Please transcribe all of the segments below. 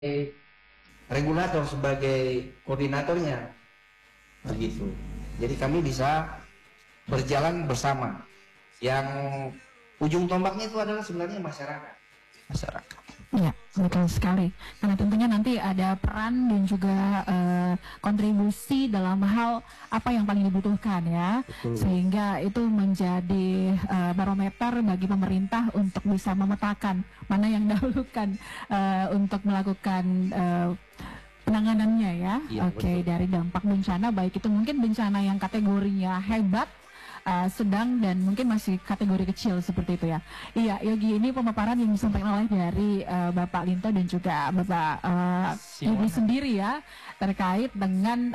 regulator, sebagai koordinatornya, begitu. Jadi kami bisa berjalan bersama. Yang ujung tombaknya itu adalah sebenarnya masyarakat. Ya, betul sekali. Karena tentunya nanti ada peran dan juga kontribusi dalam hal apa yang paling dibutuhkan ya. Betul. Sehingga itu menjadi barometer bagi pemerintah untuk bisa memetakan mana yang dahulukan untuk melakukan penanganannya ya. Iya, Oke, dari dampak bencana, baik itu mungkin bencana yang kategorinya hebat, sedang, dan mungkin masih kategori kecil seperti itu ya. Iya, Yogi, ini pemaparan yang disampaikan oleh dari Bapak Linto dan juga Bapak Yogi sendiri ya, terkait dengan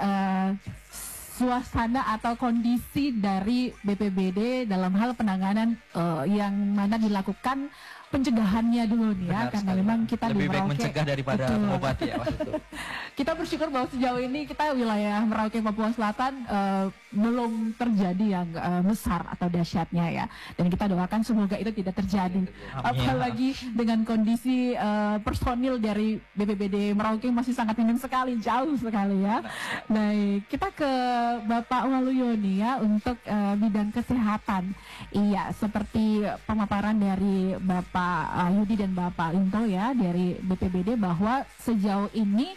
suasana atau kondisi dari BPBD dalam hal penanganan yang mana dilakukan pencegahannya dulu nih ya. Benar, karena sekali, memang kita lebih baik mencegah daripada mengobati ya. Kita bersyukur bahwa sejauh ini kita wilayah Merauke, Papua Selatan belum terjadi yang besar atau dahsyatnya ya, dan kita doakan semoga itu tidak terjadi. Apalagi dengan kondisi personil dari BPBD Merauke masih sangat minim sekali, jauh sekali ya. Baik, kita ke Bapak Waluyo nih ya untuk bidang kesehatan. Iya, seperti pemaparan dari Bapak Yudi dan Bapak Linto ya dari BPBD, bahwa sejauh ini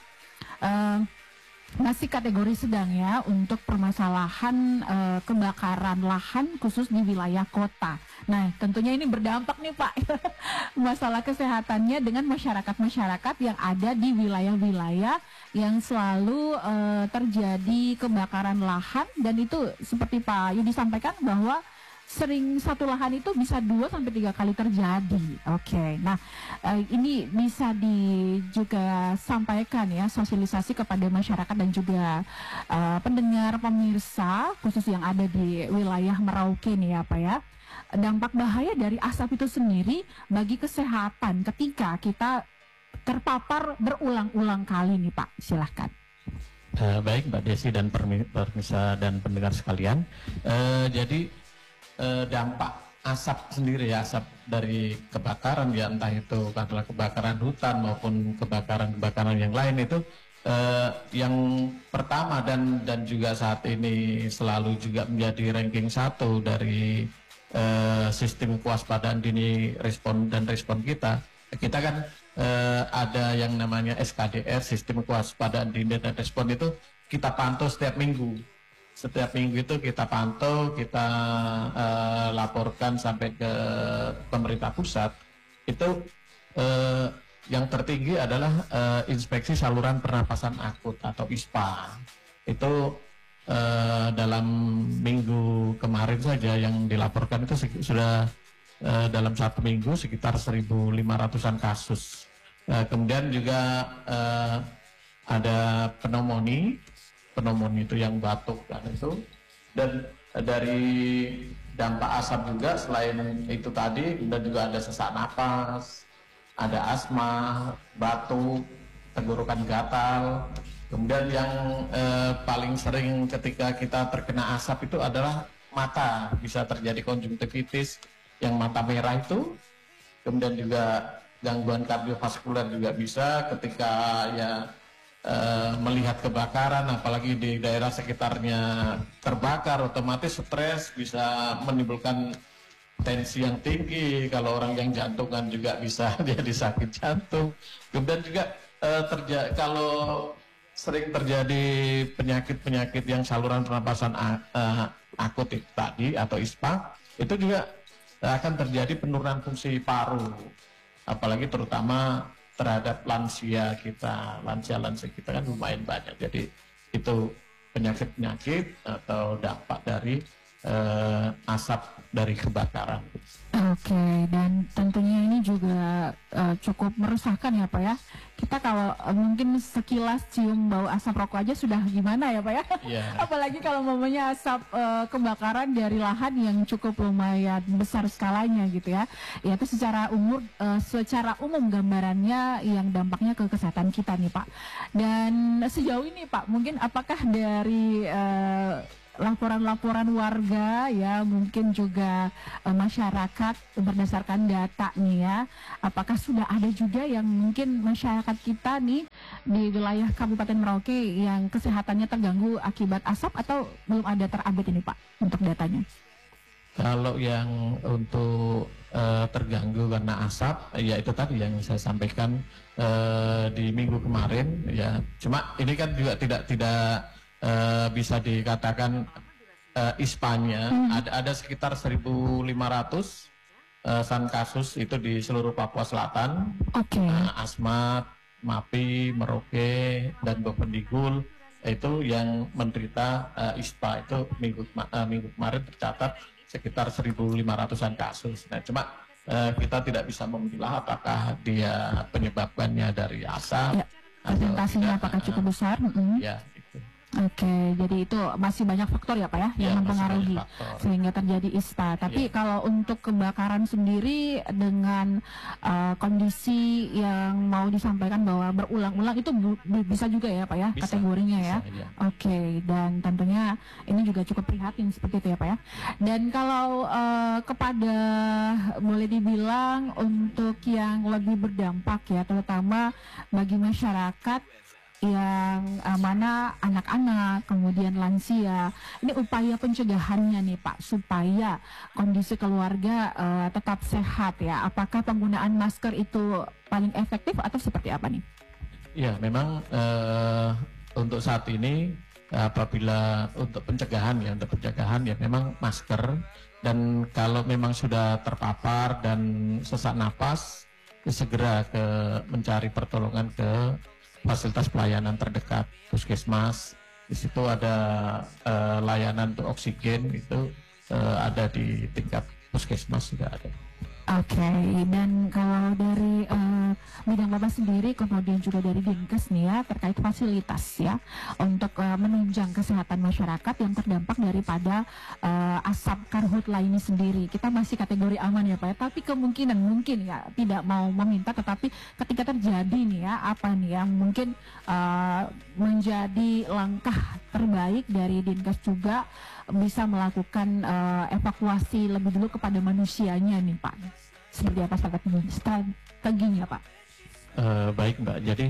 masih kategori sedang ya untuk permasalahan kebakaran lahan khusus di wilayah kota. Nah, tentunya ini berdampak nih Pak masalah kesehatannya dengan masyarakat-masyarakat yang ada di wilayah-wilayah yang selalu terjadi kebakaran lahan, dan itu seperti Pak Yudi sampaikan bahwa sering satu lahan itu bisa 2-3 kali terjadi. Oke, nah ini bisa juga sampaikan ya, sosialisasi kepada masyarakat dan juga pendengar pemirsa khusus yang ada di wilayah Merauke nih ya Pak ya. Dampak bahaya dari asap itu sendiri bagi kesehatan ketika kita terpapar berulang-ulang kali nih Pak, silahkan. Baik Mbak Desi dan pemirsa dan pendengar sekalian, jadi dampak asap sendiri ya, asap dari kebakaran ya, entah itu adalah kebakaran hutan maupun kebakaran yang lain, itu yang pertama dan juga saat ini selalu juga menjadi ranking 1 dari sistem kewaspadaan dini respon kita kan ada yang namanya SKDR, sistem kewaspadaan dini dan respon, itu kita pantau setiap minggu. Setiap minggu itu kita pantau, kita laporkan sampai ke pemerintah pusat. Itu yang tertinggi adalah inspeksi saluran pernapasan akut atau ISPA. Itu dalam minggu kemarin saja yang dilaporkan itu sudah dalam 1 minggu sekitar 1.500-an kasus. Kemudian juga ada pneumonia itu yang batuk kan itu, dan dari dampak asap juga selain itu tadi, dan juga ada sesak napas, ada asma, batuk, tenggorokan gatal. Kemudian yang paling sering ketika kita terkena asap itu adalah mata, bisa terjadi konjungtivitis yang mata merah itu. Kemudian juga gangguan kardiovaskuler juga bisa ketika ya melihat kebakaran, apalagi di daerah sekitarnya terbakar, otomatis stres, bisa menimbulkan tensi yang tinggi. Kalau orang yang jantungan juga bisa jadi sakit jantung. Kemudian juga kalau sering terjadi penyakit-penyakit yang saluran pernapasan akut itu tadi atau ISPA, itu juga akan terjadi penurunan fungsi paru, apalagi terutama terhadap lansia kita kan lumayan banyak. Jadi itu penyakit-penyakit atau dampak dari asap dari kebakaran. Oke, dan tentunya ini juga cukup meresahkan ya Pak ya. Kita kalau mungkin sekilas cium bau asap rokok aja sudah gimana ya Pak ya. Yeah. Apalagi kalau momennya asap kebakaran dari lahan yang cukup lumayan besar skalanya gitu ya. Ya itu secara umum gambarannya yang dampaknya ke kesehatan kita nih Pak. Dan sejauh ini Pak, mungkin apakah dari laporan-laporan warga ya, mungkin juga masyarakat berdasarkan data nih ya, apakah sudah ada juga yang mungkin masyarakat kita nih di wilayah Kabupaten Merauke yang kesehatannya terganggu akibat asap, atau belum ada terupdate ini Pak untuk datanya? Kalau yang untuk terganggu karena asap, ya itu tadi yang saya sampaikan di minggu kemarin ya. Cuma ini kan juga tidak bisa dikatakan ISPA-nya. Ada sekitar 1.500 kasus itu di seluruh Papua Selatan. Oke. Asmat, MAPI, Merauke, dan Bovendigul itu yang menderita ISPA itu minggu kemarin tercatat sekitar 1.500-an kasus. Nah, cuma kita tidak bisa memilah apakah dia penyebabkannya dari asap. Ya, presentasinya apakah cukup besar? Ya, itu. Oke, jadi itu masih banyak faktor ya Pak ya yang mempengaruhi sehingga terjadi ISPA. Tapi kalau untuk kebakaran sendiri dengan kondisi yang mau disampaikan bahwa berulang-ulang itu bisa juga ya Pak ya, bisa, kategorinya ya. Bisa, ya. Oke, dan tentunya ini juga cukup prihatin seperti itu ya Pak ya. Dan kalau kepada boleh dibilang untuk yang lebih berdampak ya, terutama bagi masyarakat yang mana anak-anak, kemudian lansia, ini upaya pencegahannya nih Pak, supaya kondisi keluarga tetap sehat ya. Apakah penggunaan masker itu paling efektif atau seperti apa nih? Ya, memang untuk saat ini apabila untuk pencegahan ya memang masker, dan kalau memang sudah terpapar dan sesak napas, segera mencari pertolongan ke fasilitas pelayanan terdekat, puskesmas. Di situ ada layanan untuk oksigen, itu ada di tingkat puskesmas sudah ada. Oke, dan kalau dari bidang Bapak sendiri, kemudian juga dari Dinkes nih ya, terkait fasilitas ya, untuk menunjang kesehatan masyarakat yang terdampak daripada asap karhutla ini sendiri. Kita masih kategori aman ya Pak ya, tapi kemungkinan mungkin ya tidak mau meminta, tetapi ketika terjadi nih ya, apa nih yang mungkin menjadi langkah terbaik dari Dinkes juga bisa melakukan evakuasi lebih dulu kepada manusianya nih Pak. Seperti apa strateginya Pak? Baik Mbak, jadi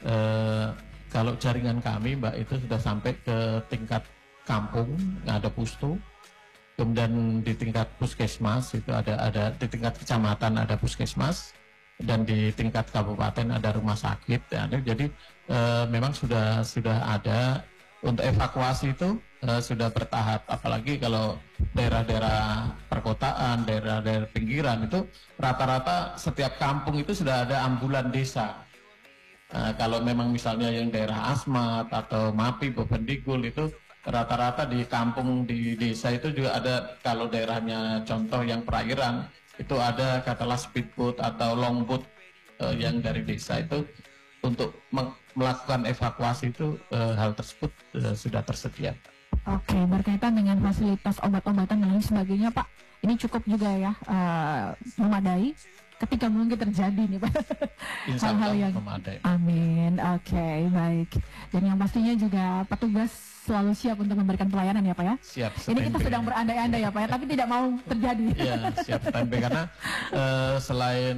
kalau jaringan kami Mbak itu sudah sampai ke tingkat kampung, ada pustu, kemudian di tingkat puskesmas itu ada di tingkat kecamatan ada puskesmas, dan di tingkat kabupaten ada rumah sakit. Jadi memang sudah ada. Untuk evakuasi itu sudah bertahap, apalagi kalau daerah-daerah perkotaan, daerah-daerah pinggiran itu rata-rata setiap kampung itu sudah ada ambulan desa. Kalau memang misalnya yang daerah Asmat atau MAPI, Bovendigul itu rata-rata di kampung di desa itu juga ada. Kalau daerahnya contoh yang perairan itu ada katakanlah speedboat atau longboat yang dari desa itu untuk melakukan evakuasi itu, hal tersebut sudah tersedia. Oke, berkaitan dengan fasilitas obat-obatan dan lain sebagainya Pak, ini cukup juga ya memadai ketika mungkin terjadi nih Pak. Hal-hal yang memadai. Amin. Oke, baik. Dan yang pastinya juga petugas selalu siap untuk memberikan pelayanan ya Pak ya. Siap. Ini kita sedang berandai-andai ya Pak ya, tapi tidak mau terjadi. Iya, siap standby karena selain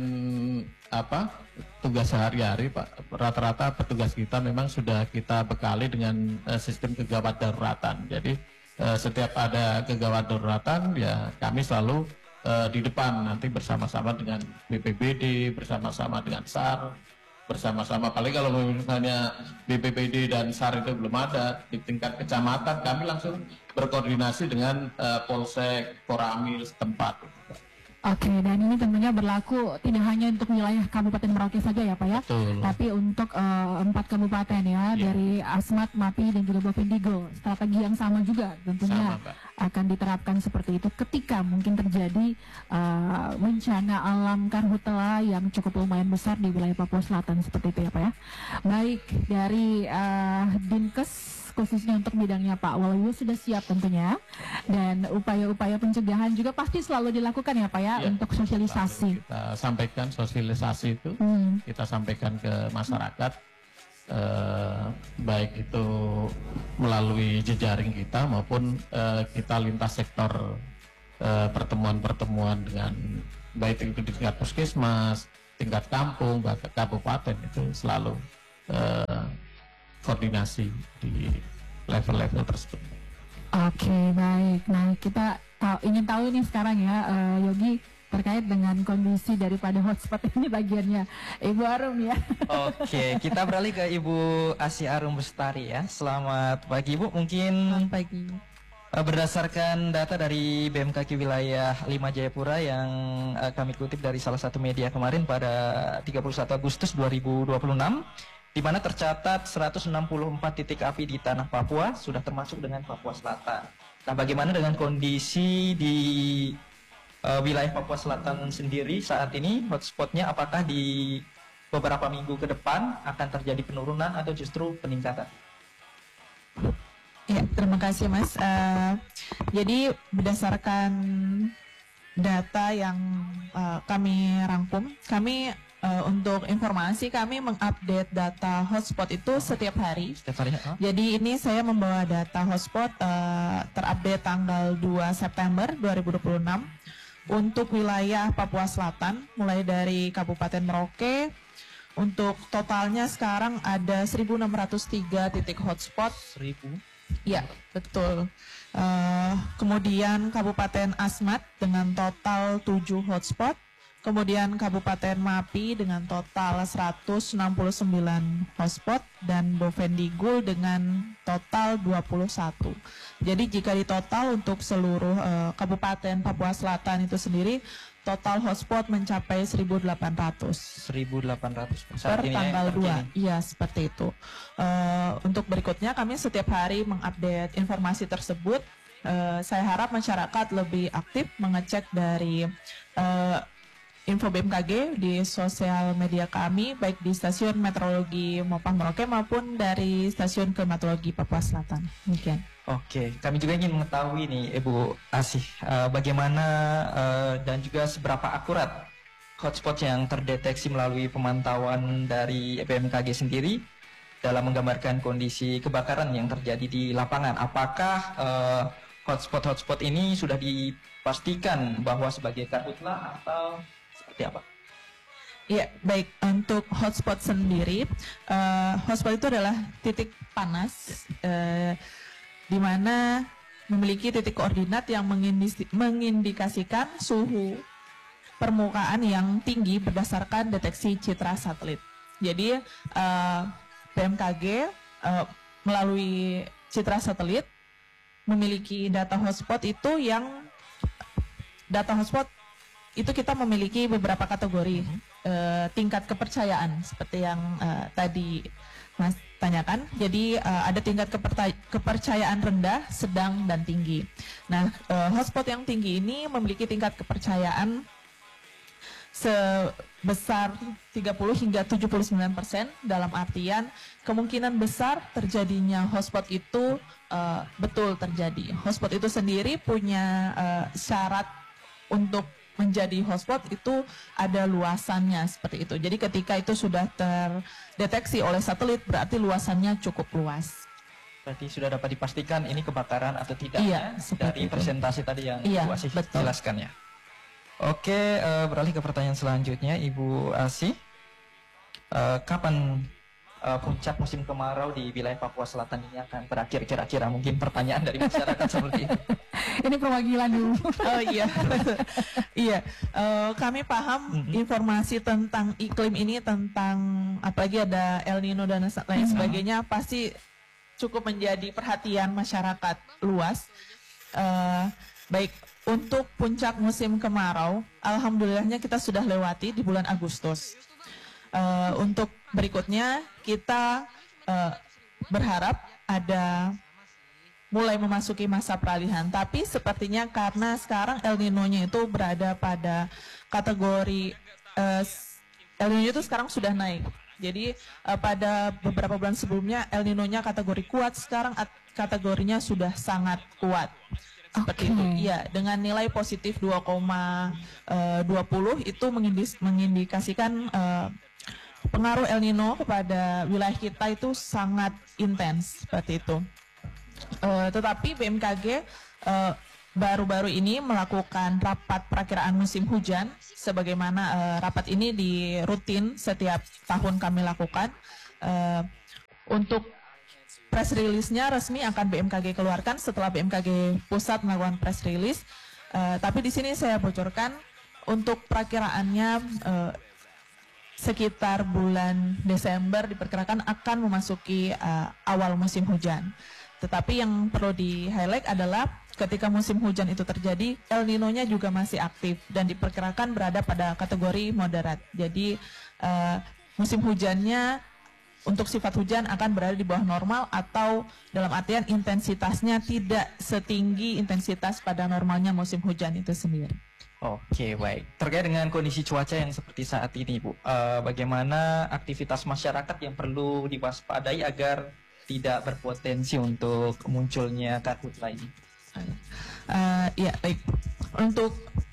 tugas sehari-hari Pak, rata-rata petugas kita memang sudah kita bekali dengan sistem kegawat daruratan. Jadi setiap ada kegawat daruratan ya kami selalu di depan, nanti bersama-sama dengan BPBD, bersama-sama dengan SAR, bersama-sama. Paling kalau misalnya BPBD dan SAR itu belum ada di tingkat kecamatan, kami langsung berkoordinasi dengan Polsek, Koramil setempat. Oke, dan ini tentunya berlaku tidak hanya untuk wilayah Kabupaten Merauke saja ya Pak ya, betul, tapi untuk 4 kabupaten ya, dari Asmat, MAPI, dan juga Bovendigul. Strategi yang sama juga tentunya akan diterapkan seperti itu ketika mungkin terjadi bencana alam karhutla yang cukup lumayan besar di wilayah Papua Selatan seperti itu ya Pak ya. Baik, dari Dinkes khususnya untuk bidangnya Pak Waluyo sudah siap tentunya, dan upaya-upaya pencegahan juga pasti selalu dilakukan ya Pak ya, untuk sosialisasi. Kita sampaikan sosialisasi itu, kita sampaikan ke masyarakat baik itu melalui jejaring kita maupun kita lintas sektor pertemuan-pertemuan dengan baik itu di tingkat puskesmas, tingkat kampung, bahkan kabupaten itu selalu koordinasi di level-level tersebut. Oke, baik. Nah, kita ingin tahu nih sekarang ya, Yogi, terkait dengan kondisi daripada hotspot ini bagiannya Ibu Arum ya. Oke, kita beralih ke Ibu Asih Arum Bestari ya. Selamat pagi Ibu. Mungkin Pagi. berdasarkan data dari BMKG wilayah 5 Jayapura yang kami kutip dari salah satu media kemarin pada 31 Agustus 2026, di mana tercatat 164 titik api di tanah Papua, sudah termasuk dengan Papua Selatan. Nah, bagaimana dengan kondisi di wilayah Papua Selatan sendiri saat ini, hotspotnya apakah di beberapa minggu ke depan akan terjadi penurunan atau justru peningkatan? Ya, terima kasih Mas. Jadi berdasarkan data yang kami rangkum, kami untuk informasi kami mengupdate data hotspot itu setiap hari. Setiap hari. Jadi ini saya membawa data hotspot terupdate tanggal 2 September 2026 untuk wilayah Papua Selatan, mulai dari Kabupaten Merauke. Untuk totalnya sekarang ada 1.603 titik hotspot. 1000. Ya, betul. Kemudian Kabupaten Asmat dengan total 7 hotspot. Kemudian Kabupaten Mapi dengan total 169 hotspot dan Bovendigul dengan total 21. Jadi jika ditotal untuk seluruh Kabupaten Papua Selatan itu sendiri, total hotspot mencapai 1.800. 1.800 Per tanggal 2. Iya, seperti itu. Untuk berikutnya kami setiap hari mengupdate informasi tersebut. Saya harap masyarakat lebih aktif mengecek dari info BMKG di sosial media kami, baik di stasiun meteorologi Mopang Merauke maupun dari stasiun klimatologi Papua Selatan. Demikian. Oke, kami juga ingin mengetahui nih Ibu Asih, bagaimana dan juga seberapa akurat hotspot yang terdeteksi melalui pemantauan dari BMKG sendiri dalam menggambarkan kondisi kebakaran yang terjadi di lapangan. Apakah hotspot-hotspot ini sudah dipastikan bahwa sebagai karhutlah atau seperti apa? Ya, baik. Untuk hotspot sendiri, hotspot itu adalah titik panas di mana memiliki titik koordinat yang mengindikasikan suhu permukaan yang tinggi berdasarkan deteksi citra satelit. Jadi BMKG melalui citra satelit memiliki data hotspot itu itu kita memiliki beberapa kategori tingkat kepercayaan seperti yang tadi Mas tanyakan. Jadi ada tingkat kepercayaan rendah, sedang, dan tinggi. Nah, hotspot yang tinggi ini memiliki tingkat kepercayaan sebesar 30 hingga 79%, dalam artian kemungkinan besar terjadinya hotspot itu betul terjadi. Hotspot itu sendiri punya syarat untuk menjadi hotspot itu ada luasannya seperti itu. Jadi ketika itu sudah terdeteksi oleh satelit berarti luasannya cukup luas. Berarti sudah dapat dipastikan ini kebakaran atau tidak, Iya, dari itu. presentasi tadi yang Iya, Ibu Asih betul. jelaskan ya. Oke, beralih ke pertanyaan selanjutnya Ibu Asih. Kapan puncak musim kemarau di wilayah Papua Selatan ini akan berakhir kira-kira? Mungkin pertanyaan dari masyarakat seperti itu. Ini perwakilan dulu. Oh iya, iya. Kami paham informasi tentang iklim ini, tentang apalagi ada El Nino dan lain sebagainya, pasti cukup menjadi perhatian masyarakat luas. Baik, untuk puncak musim kemarau, alhamdulillahnya kita sudah lewati di bulan Agustus. Untuk berikutnya kita berharap ada mulai memasuki masa peralihan, tapi sepertinya karena sekarang El Nino-nya itu berada pada kategori El Nino itu sekarang sudah naik. Jadi pada beberapa bulan sebelumnya El Nino-nya kategori kuat, sekarang kategorinya sudah sangat kuat. Seperti itu. Iya, dengan nilai positif 2,20 itu mengindikasikan pengaruh El Nino kepada wilayah kita itu sangat intens seperti itu. Tetapi BMKG baru-baru ini melakukan rapat perakiraan musim hujan, sebagaimana rapat ini rutin setiap tahun kami lakukan. Untuk press release-nya resmi akan BMKG keluarkan setelah BMKG pusat melakukan press release. Tapi di sini saya bocorkan untuk perakiraannya sekitar bulan Desember diperkirakan akan memasuki awal musim hujan. Tetapi yang perlu di-highlight adalah ketika musim hujan itu terjadi, El Nino-nya juga masih aktif dan diperkirakan berada pada kategori moderat. Jadi musim hujannya untuk sifat hujan akan berada di bawah normal atau dalam artian intensitasnya tidak setinggi intensitas pada normalnya musim hujan itu sendiri. Oke, baik. Terkait dengan kondisi cuaca yang seperti saat ini, Bu, bagaimana aktivitas masyarakat yang perlu diwaspadai agar tidak berpotensi untuk munculnya karhutla ini? Ya, baik. Untuk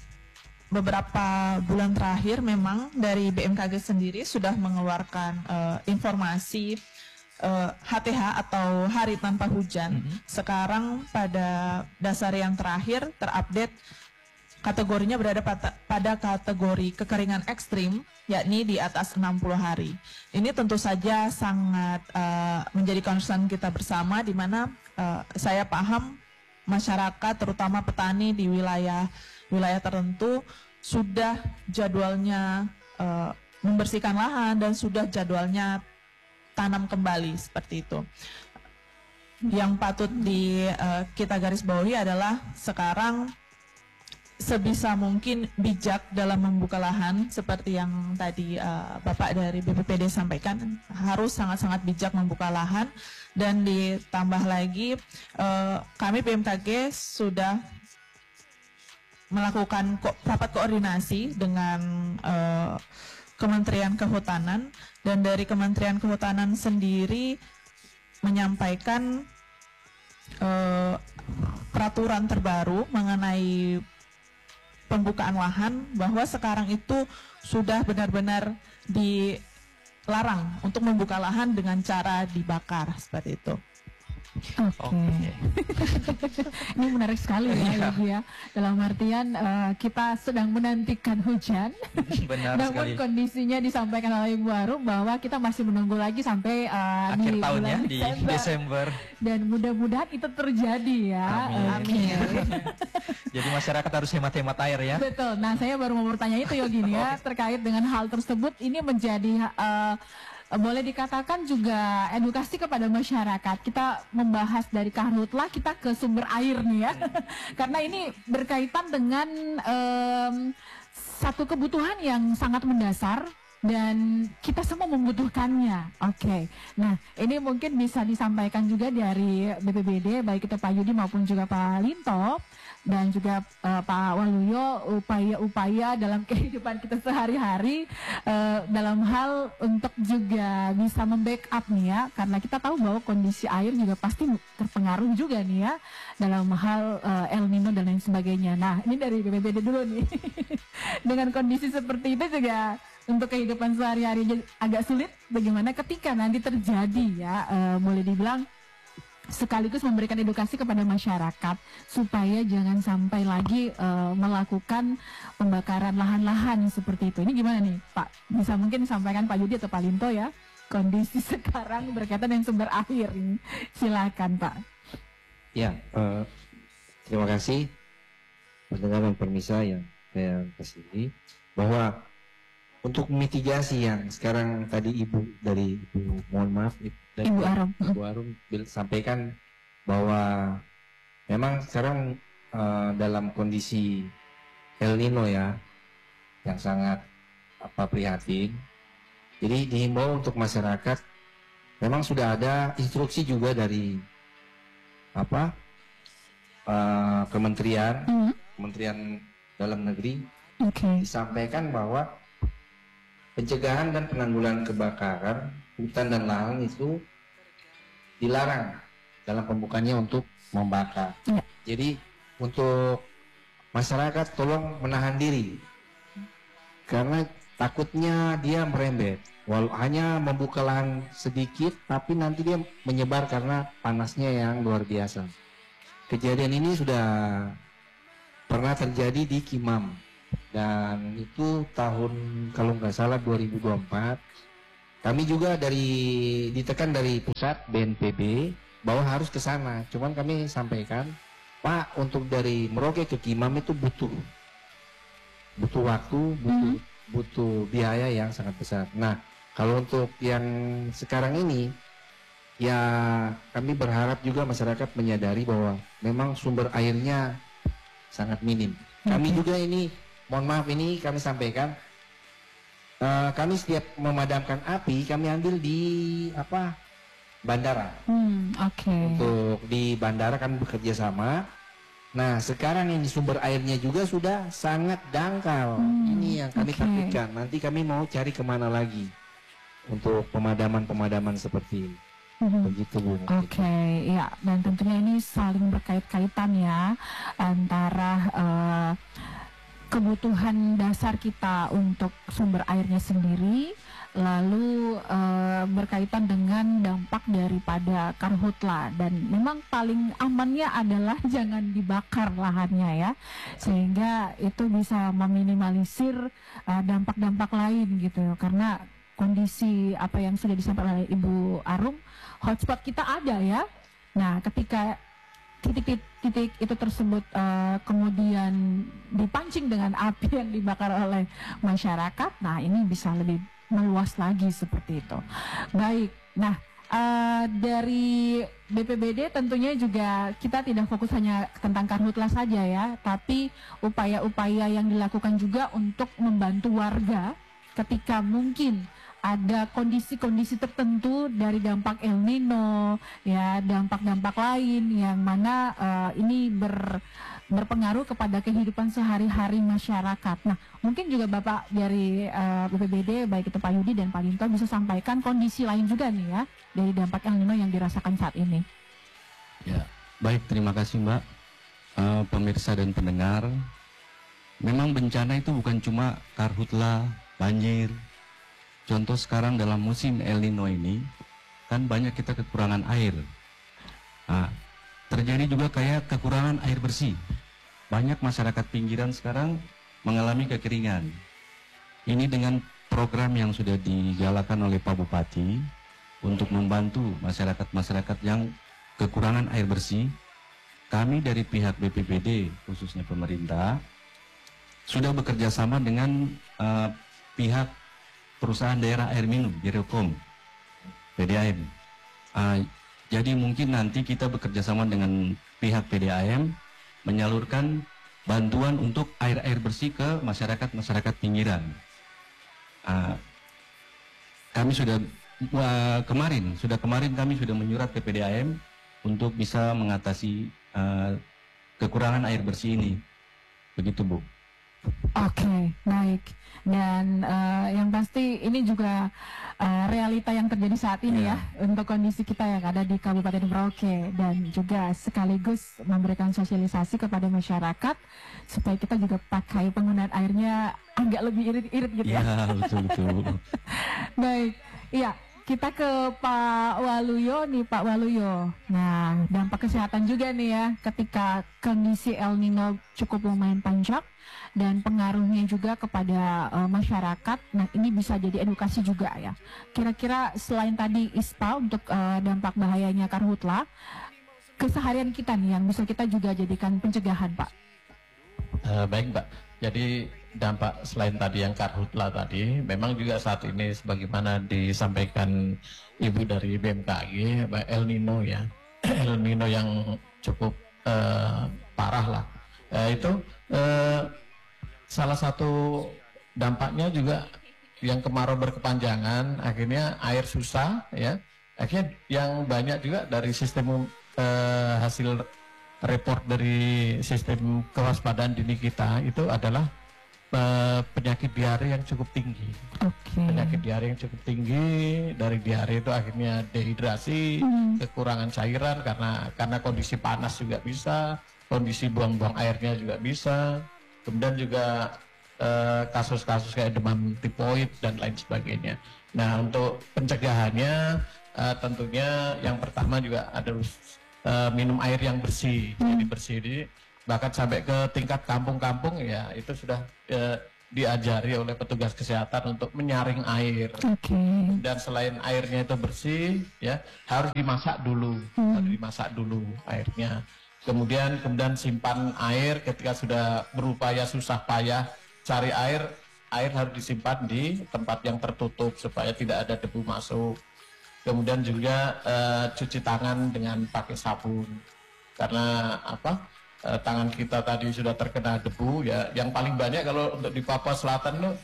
beberapa bulan terakhir memang dari BMKG sendiri sudah mengeluarkan informasi HTH atau hari tanpa hujan. Sekarang pada dasar yang terakhir terupdate kategorinya berada pada kategori kekeringan ekstrim, yakni di atas 60 hari. Ini tentu saja sangat menjadi concern kita bersama, di mana saya paham masyarakat, terutama petani di wilayah tertentu, sudah jadwalnya membersihkan lahan dan sudah jadwalnya tanam kembali seperti itu. Yang patut kita garis bawahi adalah sekarang sebisa mungkin bijak dalam membuka lahan, seperti yang tadi Bapak dari BPPD sampaikan, harus sangat-sangat bijak membuka lahan. Dan ditambah lagi kami BMKG sudah melakukan rapat koordinasi dengan Kementerian Kehutanan, dan dari Kementerian Kehutanan sendiri menyampaikan peraturan terbaru mengenai pembukaan lahan, bahwa sekarang itu sudah benar-benar dilarang untuk membuka lahan dengan cara dibakar seperti itu. Oke. Ini menarik sekali ya, Ibu ya. Dalam artian kita sedang menantikan hujan. Benar namun sekali. kondisinya disampaikan oleh Ibu Arum bahwa kita masih menunggu lagi sampai Akhir di tahun bulan ya, di Desember. Dan mudah-mudahan itu terjadi ya. Amin. Jadi masyarakat harus hemat-hemat air ya. Betul. Nah, saya baru mau bertanya itu Yogini ya, terkait dengan hal tersebut. Ini menjadi boleh dikatakan juga edukasi kepada masyarakat. Kita membahas dari karhutla, kita ke sumber air nih ya. Karena ini berkaitan dengan satu kebutuhan yang sangat mendasar dan kita semua membutuhkannya. Oke. Nah, ini mungkin bisa disampaikan juga dari BPBD, baik itu Pak Yudi maupun juga Pak Linto, dan juga Pak Waluyo, upaya-upaya dalam kehidupan kita sehari-hari dalam hal untuk juga bisa membackup nih ya, karena kita tahu bahwa kondisi air juga pasti terpengaruh juga nih ya dalam hal El Nino dan lain sebagainya. Nah, ini dari BPBD dulu nih. Dengan kondisi seperti itu juga untuk kehidupan sehari-hari agak sulit, bagaimana ketika nanti terjadi ya, boleh dibilang sekaligus memberikan edukasi kepada masyarakat supaya jangan sampai lagi melakukan pembakaran lahan-lahan seperti itu. Ini gimana nih Pak? Bisa mungkin disampaikan Pak Yudi atau Pak Linto ya, kondisi sekarang berkaitan dengan sumber air ini. Silakan Pak. Ya, terima kasih pendengar dan pemirsa yang saya kasih, bahwa untuk mitigasi yang sekarang tadi mohon maaf dari Ibu Arum sampaikan bahwa memang sekarang dalam kondisi El Nino ya yang sangat prihatin. Jadi dihimbau untuk masyarakat, memang sudah ada instruksi juga dari Kementerian Dalam Negeri, disampaikan bahwa pencegahan dan penanggulangan kebakaran hutan dan lahan itu dilarang dalam pembukaannya untuk membakar. Ya. Jadi untuk masyarakat tolong menahan diri, karena takutnya dia merembet. Hanya membuka lahan sedikit, tapi nanti dia menyebar karena panasnya yang luar biasa. Kejadian ini sudah pernah terjadi di Kimam, dan itu tahun kalau nggak salah 2024. Kami juga ditekan dari pusat BNPB bahwa harus ke sana. Cuman kami sampaikan, Pak, untuk dari Merauke ke Kimam itu butuh waktu, butuh biaya yang sangat besar. Nah, kalau untuk yang sekarang ini, ya kami berharap juga masyarakat menyadari bahwa memang sumber airnya sangat minim. Kami juga ini, mohon maaf ini kami sampaikan, kami setiap memadamkan api, kami ambil di bandara. Untuk di bandara kami bekerja sama. Nah, sekarang ini sumber airnya juga sudah sangat dangkal. Ini yang kami takutkan. Nanti kami mau cari kemana lagi untuk pemadaman seperti ini. Begitu, Bu. Ya, dan tentunya ini saling berkait-kaitan ya antara kebutuhan dasar kita untuk sumber airnya sendiri, lalu berkaitan dengan dampak daripada karhutla, dan memang paling amannya adalah jangan dibakar lahannya ya, sehingga itu bisa meminimalisir dampak-dampak lain gitu, karena kondisi apa yang sudah disampaikan oleh Ibu Arum, hotspot kita ada ya. Nah, ketika titik-titik itu tersebut kemudian dipancing dengan api yang dibakar oleh masyarakat, nah ini bisa lebih meluas lagi seperti itu. Baik, nah dari BPBD tentunya juga kita tidak fokus hanya tentang karhutla saja ya, tapi upaya-upaya yang dilakukan juga untuk membantu warga ketika mungkin ada kondisi-kondisi tertentu dari dampak El Nino, ya dampak-dampak lain yang mana ini berpengaruh kepada kehidupan sehari-hari masyarakat. Nah, mungkin juga Bapak dari BPBD, baik itu Pak Yudi dan Pak Linto, bisa sampaikan kondisi lain juga nih ya dari dampak El Nino yang dirasakan saat ini. Ya, baik, terima kasih Mbak. Pemirsa dan pendengar, memang bencana itu bukan cuma karhutla, banjir. Contoh sekarang dalam musim El Nino ini, kan banyak kita kekurangan air. Nah, terjadi juga kayak kekurangan air bersih. Banyak masyarakat pinggiran sekarang mengalami kekeringan. Ini dengan program yang sudah digalakan oleh Pak Bupati untuk membantu masyarakat-masyarakat yang kekurangan air bersih. Kami dari pihak BPBD, khususnya pemerintah, sudah bekerja sama dengan pihak perusahaan daerah air minum, Direkom, PDAM. Jadi mungkin nanti kita bekerja sama dengan pihak PDAM menyalurkan bantuan untuk air bersih ke masyarakat pinggiran. Kami sudah kemarin kami sudah menyurat ke PDAM untuk bisa mengatasi kekurangan air bersih ini. Begitu, Bu. Oke, baik. Dan yang pasti ini juga realita yang terjadi saat ini ya untuk kondisi kita yang ada di Kabupaten Merauke, dan juga sekaligus memberikan sosialisasi kepada masyarakat supaya kita juga pakai penggunaan airnya agak lebih irit-irit gitu ya. Iya, betul. Baik, iya. Kita ke Pak Waluyo nih, Pak Waluyo. Nah, dampak kesehatan juga nih ya ketika kondisi El Nino cukup lumayan panjang dan pengaruhnya juga kepada masyarakat. Nah, ini bisa jadi edukasi juga ya. Kira-kira selain tadi ISPA untuk dampak bahayanya karhutla, keseharian kita nih yang bisa kita juga jadikan pencegahan, Pak. Baik, Mbak. Jadi dampak selain tadi yang karhutla tadi, memang juga saat ini sebagaimana disampaikan Ibu dari BMKG, El Nino ya, El Nino yang cukup parah lah. Itu salah satu dampaknya juga yang kemarau berkepanjangan, akhirnya air susah ya. Akhirnya yang banyak juga dari sistem hasil report dari sistem kewaspadaan dini kita itu adalah penyakit diare yang cukup tinggi. Penyakit diare yang cukup tinggi, dari diare itu akhirnya dehidrasi, kekurangan cairan karena kondisi panas juga bisa, kondisi buang-buang airnya juga bisa. Kemudian juga kasus-kasus kayak demam tifoid dan lain sebagainya. Nah, untuk pencegahannya tentunya yang pertama juga harus minum air yang bersih, jadi bersih. Jadi bahkan sampai ke tingkat kampung-kampung ya itu sudah diajari oleh petugas kesehatan untuk menyaring air. Dan selain airnya itu bersih, ya harus dimasak dulu, airnya. Kemudian simpan air ketika sudah berupaya susah payah cari air harus disimpan di tempat yang tertutup supaya tidak ada debu masuk. Kemudian juga cuci tangan dengan pakai sabun, karena tangan kita tadi sudah terkena debu ya. Yang paling banyak kalau untuk di Papua Selatan tuh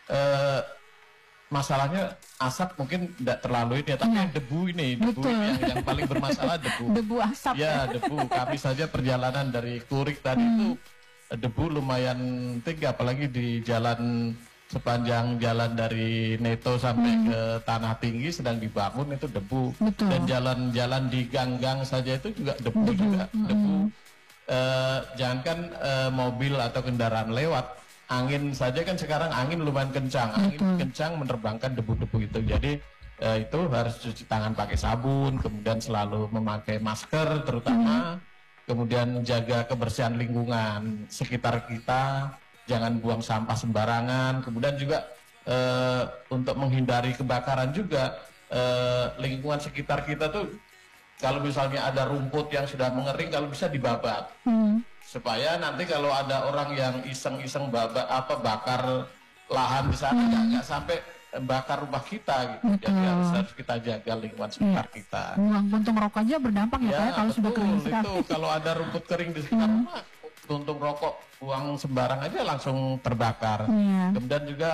masalahnya asap mungkin tidak terlalu ini ya, tapi debu ini yang paling bermasalah debu. Debu asap. Ya, debu. Kami saja perjalanan dari Kurik tadi itu debu lumayan tinggi, apalagi di jalan sepanjang jalan dari Neto sampai ke Tanah Tinggi sedang dibangun itu debu. Dan jalan-jalan di gang-gang saja itu juga debu juga. Jangankan mobil atau kendaraan lewat, angin saja kan sekarang angin lumayan kencang, kencang menerbangkan debu-debu itu. Jadi itu harus cuci tangan pakai sabun, kemudian selalu memakai masker terutama, kemudian jaga kebersihan lingkungan sekitar kita, jangan buang sampah sembarangan, kemudian juga untuk menghindari kebakaran juga lingkungan sekitar kita tuh. Kalau misalnya ada rumput yang sudah mengering, kalau bisa dibabat, supaya nanti kalau ada orang yang iseng-iseng bakar lahan di sana, nggak sampai bakar rumah kita gitu. Jadi harus kita jaga lingkungan sekitar kita. Buang puntung rokok aja berdampak ya, Pak, kalau sudah kering sekali. Itu kalau ada rumput kering di sekitar rumah, puntung rokok buang sembarang aja langsung terbakar. Kemudian juga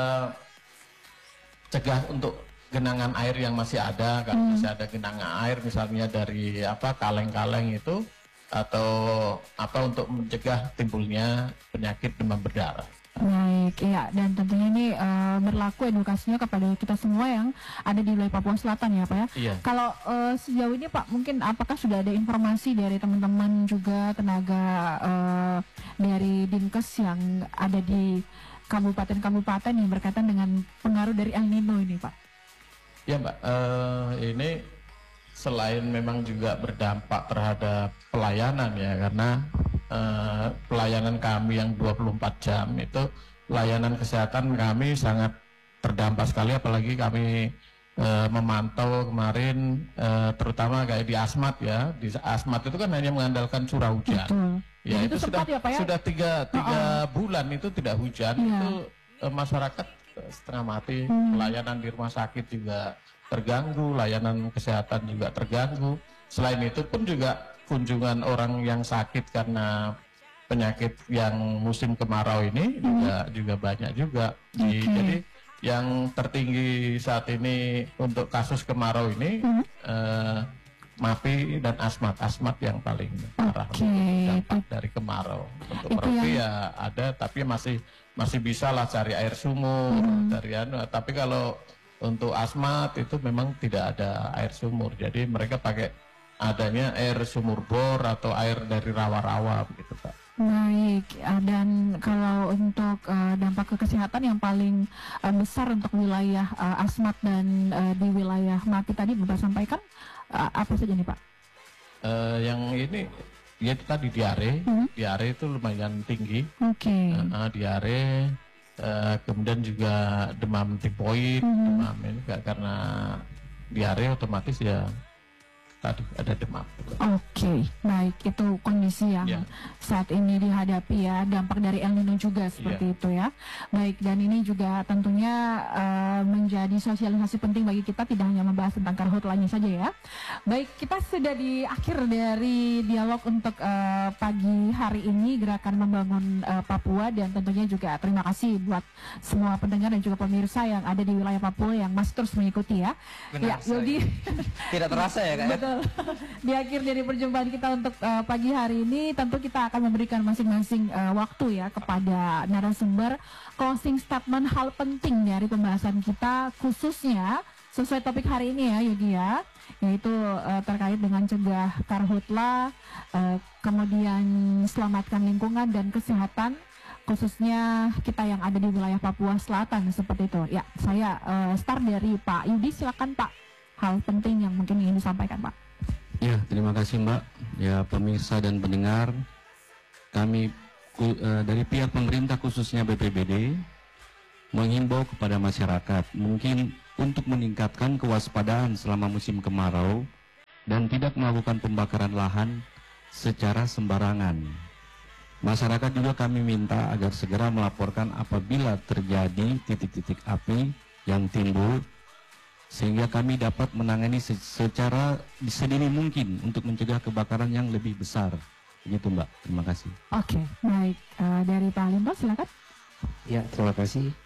cegah untuk genangan air yang masih ada, kalau masih ada genangan air misalnya dari kaleng-kaleng itu, atau untuk mencegah timbulnya penyakit demam berdarah. Baik, ya, dan tentunya ini berlaku edukasinya kepada kita semua yang ada di wilayah Papua Selatan ya, Pak ya. Iya. Kalau sejauh ini Pak, mungkin apakah sudah ada informasi dari teman-teman juga tenaga dari Dinkes yang ada di kabupaten-kabupaten yang berkaitan dengan pengaruh dari El Nino ini, Pak? Ya, Mbak, ini selain memang juga berdampak terhadap pelayanan ya, karena pelayanan kami yang 24 jam itu, pelayanan kesehatan kami sangat terdampak sekali, apalagi kami memantau kemarin terutama kayak di Asmat ya. Di Asmat itu kan hanya mengandalkan curah hujan. Ya, itu sudah ya, Pak, ya? Sudah tiga bulan itu tidak hujan, itu masyarakat setengah mati, pelayanan di rumah sakit juga terganggu, layanan kesehatan juga terganggu. Selain itu pun juga kunjungan orang yang sakit karena penyakit yang musim kemarau ini juga banyak juga. Jadi yang tertinggi saat ini untuk kasus kemarau ini MAPI dan asmat yang paling parah dampak dari kemarau. Untuk Merapi ya ada, tapi masih bisa lah cari air sumur, tapi kalau untuk asmat itu memang tidak ada air sumur, jadi mereka pakai adanya air sumur bor atau air dari rawa-rawa begitu, Pak. Baik, dan kalau untuk dampak ke kesehatan yang paling besar untuk wilayah asmat dan di wilayah MAPI tadi Bapak sampaikan apa saja nih, Pak? Yang ini ya itu tadi diare itu lumayan tinggi. Diare, kemudian juga demam tifoid, demam ini karena diare otomatis ya tadi ada demam. Baik, itu kondisi yang saat ini dihadapi ya, dampak dari El Nino juga seperti itu ya. Baik, dan ini juga tentunya menjadi sosialisasi penting bagi kita, tidak hanya membahas tentang karhutla-nya saja ya. Baik, kita sudah di akhir dari dialog untuk pagi hari ini Gerakan Membangun Papua, dan tentunya juga terima kasih buat semua pendengar dan juga pemirsa yang ada di wilayah Papua yang masih terus mengikuti ya. Benar, Yogi. Tidak terasa ya, Kak? Betul. Di akhir dari perjumpaan kita untuk pagi hari ini, tentu kita akan memberikan masing-masing waktu ya kepada narasumber closing statement hal penting dari pembahasan kita, khususnya sesuai topik hari ini ya, Yogi ya, yaitu terkait dengan cegah karhutla, kemudian selamatkan lingkungan dan kesehatan khususnya kita yang ada di wilayah Papua Selatan seperti itu. Ya, saya start dari Pak Yudi, silakan Pak. Hal penting yang mungkin ingin disampaikan Pak. Ya, terima kasih Mbak. Ya, pemirsa dan pendengar, kami dari pihak pemerintah khususnya BPBD menghimbau kepada masyarakat mungkin untuk meningkatkan kewaspadaan selama musim kemarau dan tidak melakukan pembakaran lahan secara sembarangan. Masyarakat juga kami minta agar segera melaporkan apabila terjadi titik-titik api yang timbul, sehingga kami dapat menangani secara sedini mungkin untuk mencegah kebakaran yang lebih besar. Begitu Mbak, terima kasih. Oke, baik. Dari Pak Limpo silakan. Ya, terima kasih.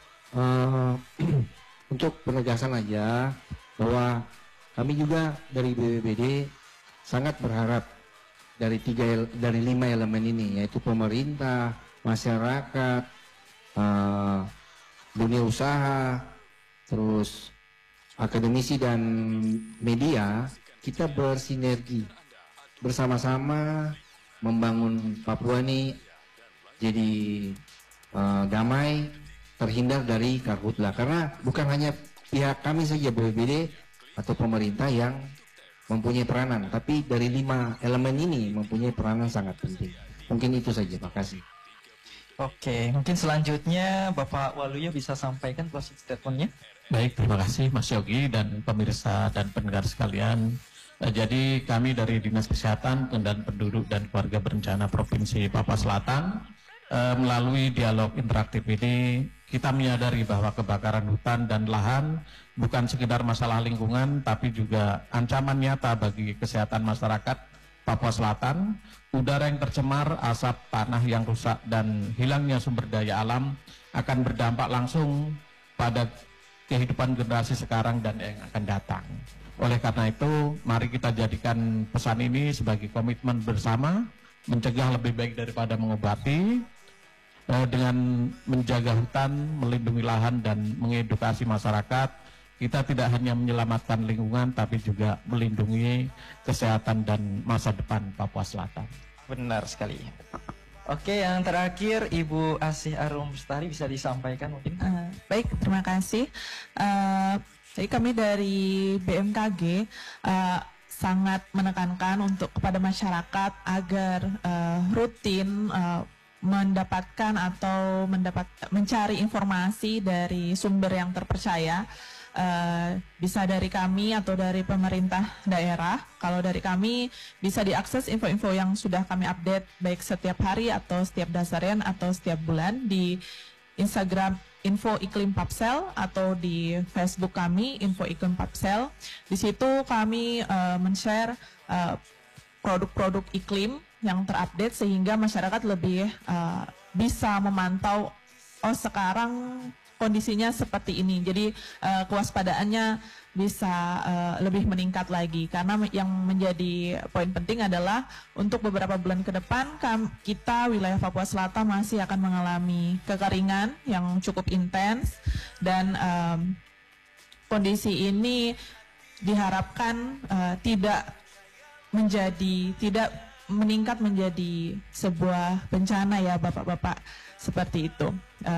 Untuk penegasan aja bahwa kami juga dari BPBD sangat berharap dari 5 elemen ini, yaitu pemerintah, masyarakat, dunia usaha, terus akademisi dan media, kita bersinergi bersama-sama membangun Papua ini jadi damai, terhindar dari karhutlah. Karena bukan hanya pihak kami saja BPBD atau pemerintah yang mempunyai peranan, tapi dari 5 elemen ini mempunyai peranan sangat penting. Mungkin itu saja, Pak kasih. Oke, mungkin selanjutnya Bapak Waluyo bisa sampaikan closing statement-nya. Baik, terima kasih Mas Yogi dan pemirsa dan pendengar sekalian. Jadi kami dari Dinas Kesehatan dan Penduduk dan Keluarga Berencana Provinsi Papua Selatan melalui dialog interaktif ini kita menyadari bahwa kebakaran hutan dan lahan bukan sekedar masalah lingkungan tapi juga ancaman nyata bagi kesehatan masyarakat Papua Selatan. Udara yang tercemar, asap tanah yang rusak dan hilangnya sumber daya alam akan berdampak langsung pada kehidupan generasi sekarang dan yang akan datang. Oleh karena itu, mari kita jadikan pesan ini sebagai komitmen bersama, mencegah lebih baik daripada mengobati, dengan menjaga hutan, melindungi lahan dan mengedukasi masyarakat. Kita tidak hanya menyelamatkan lingkungan, tapi juga melindungi kesehatan dan masa depan Papua Selatan. Benar sekali. Oke, yang terakhir Ibu Asih Arum Bestari bisa disampaikan mungkin. Baik, terima kasih. Jadi kami dari BMKG sangat menekankan untuk kepada masyarakat agar rutin mendapatkan atau mencari informasi dari sumber yang terpercaya. Bisa dari kami atau dari pemerintah daerah. Kalau dari kami bisa diakses info-info yang sudah kami update baik setiap hari atau setiap dasarian atau setiap bulan di Instagram Info Iklim Papsel atau di Facebook kami Info Iklim Papsel. Di situ kami men-share produk-produk iklim yang terupdate sehingga masyarakat lebih bisa memantau sekarang kondisinya seperti ini. Jadi kewaspadaannya bisa lebih meningkat lagi karena yang menjadi poin penting adalah untuk beberapa bulan ke depan kita wilayah Papua Selatan masih akan mengalami kekeringan yang cukup intens dan kondisi ini diharapkan tidak meningkat menjadi sebuah bencana ya Bapak-bapak, seperti itu.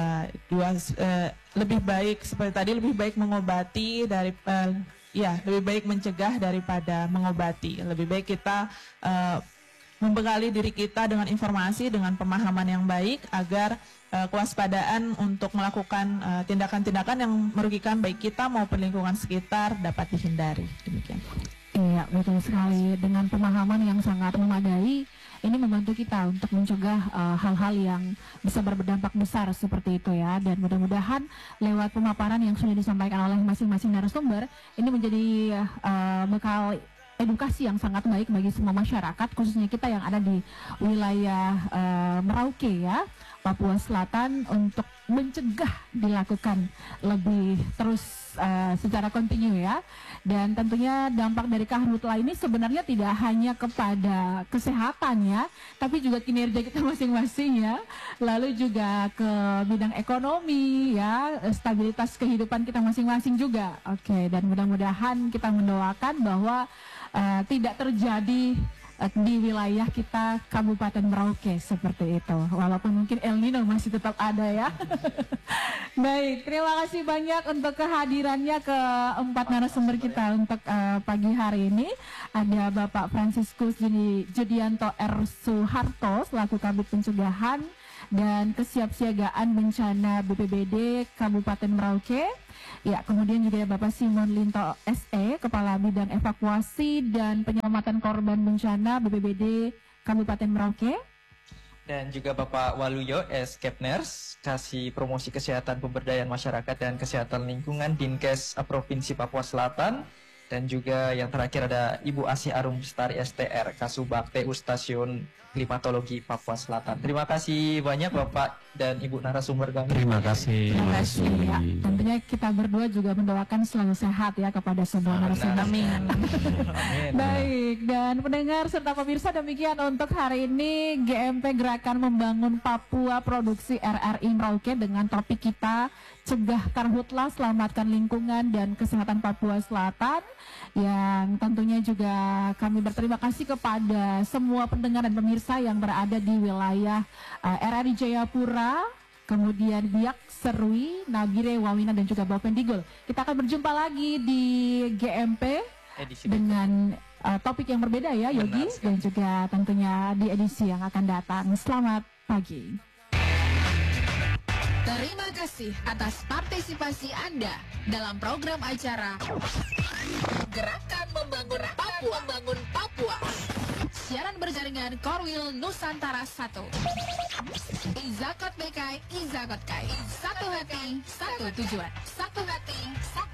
Lebih baik seperti tadi, lebih baik mengobati lebih baik mencegah daripada mengobati. Lebih baik kita membekali diri kita dengan informasi, dengan pemahaman yang baik agar kewaspadaan untuk melakukan tindakan-tindakan yang merugikan baik kita maupun lingkungan sekitar dapat dihindari. Demikian. Iya, betul sekali. Dengan pemahaman yang sangat memadai, ini membantu kita untuk mencegah hal-hal yang bisa berdampak besar seperti itu ya. Dan mudah-mudahan lewat pemaparan yang sudah disampaikan oleh masing-masing narasumber, ini menjadi bekal edukasi yang sangat baik bagi semua masyarakat, khususnya kita yang ada di wilayah Merauke ya, Papua Selatan, untuk mencegah dilakukan lebih terus secara kontinu ya. Dan tentunya dampak dari karhutlah ini sebenarnya tidak hanya kepada kesehatan ya, tapi juga kinerja kita masing-masing ya, lalu juga ke bidang ekonomi ya, stabilitas kehidupan kita masing-masing juga. Oke, dan mudah-mudahan kita mendoakan bahwa tidak terjadi di wilayah kita Kabupaten Merauke seperti itu. Walaupun mungkin El Nino masih tetap ada ya. Baik, terima kasih banyak untuk kehadirannya keempat narasumber kita untuk pagi hari ini. Ada Bapak Franciscus Judianto R. Suharto selaku Kabid Pencegahan dan Kesiapsiagaan Bencana BPBD Kabupaten Merauke. Ya, kemudian juga ada Bapak Simon Linto SE, Kepala Bidang Evakuasi dan Penyelamatan Korban Bencana BPBD Kabupaten Merauke. Dan juga Bapak Waluyo S. Kepners, Kasih Promosi Kesehatan Pemberdayaan Masyarakat dan Kesehatan Lingkungan Dinkes Provinsi Papua Selatan. Dan juga yang terakhir ada Ibu Asih Arum Bestari STR, Kasubag TU Stasiun Klimatologi Papua Selatan. Terima kasih banyak Bapak dan Ibu narasumber kami. Terima kasih. Terima kasih. Ya, tentunya kita berdua juga mendoakan selalu sehat ya kepada semua narasumber. Amin. Baik, dan pendengar serta pemirsa, demikian untuk hari ini GMP Gerakan Membangun Papua Produksi RRI Merauke dengan topik kita Cegah Karhutlah, Selamatkan Lingkungan dan Kesehatan Papua Selatan. Yang tentunya juga kami berterima kasih kepada semua pendengar dan pemirsa yang berada di wilayah RRI Jayapura, kemudian Biak, Serui, Nabire, Wawina dan juga Bapendigul. Kita akan berjumpa lagi di GMP dengan topik yang berbeda ya Yogi, dan juga tentunya di edisi yang akan datang. Selamat pagi. Terima kasih atas partisipasi Anda dalam program acara Gerakan Membangun Papua. Siaran berjaringan Korwil Nusantara 1. Izakot BK, Izakot Kai. Satu hati, satu tujuan. Satu hati, satu